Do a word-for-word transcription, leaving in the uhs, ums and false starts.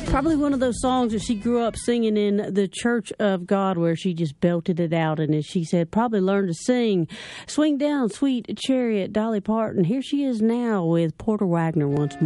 Probably one of those songs that she grew up singing in the Church of God, where she just belted it out. And as she said, probably learned to sing. Swing Down, Sweet Chariot, Dolly Parton. Here she is now with Porter Wagoner once more.